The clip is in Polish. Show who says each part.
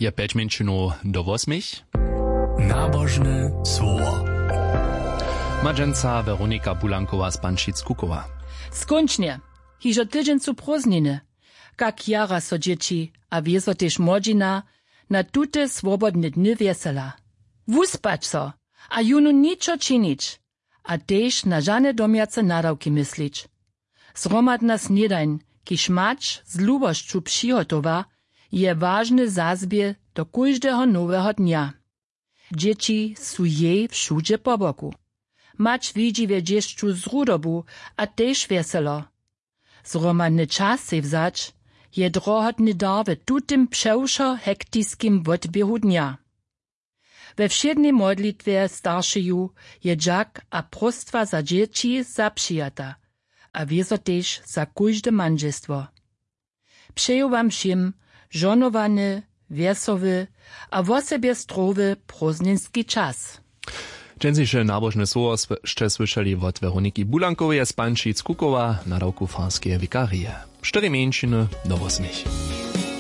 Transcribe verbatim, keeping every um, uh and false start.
Speaker 1: Je pięć minut do osmich.
Speaker 2: Nabożne słowo.
Speaker 1: Madżenca Weronika Bulankowa z Panszic-Kukowa.
Speaker 3: Skończnie. Hižo tydziencu prózdniny. Kak jara so dzieci, a wieso też młodzina, na tute swobodne dny wiesela. Wuspać so, a junu niczo czynić, a też na żane domiace nadawki myślić. Zromadna sniedań, kiż mać z luboszczu przygotowa, je ważny zazbie do każdego nowego dnia. Dzieci su jej wszudzie po boku. Mać widzi we dzieszczu z rudobu, a też weselo. Zromadny czas se wzać, je drohotny dar w tutym przewszo hektiskim odbiehu dnia. We wszednej modlitwie starszyju je dżak a prostwa za dzieci zapřijata, a wieso też za każde mężestwo. Přeju wam všim żonowany, wesowy, a w sobie zdrowy prózdninski czas.
Speaker 1: Džensiše nabožne słowo ste słyszeli od Weroniki Bulankowej z Panszic-Kukowa na roku franskiej wikarie. Cztery mięciny do osmich.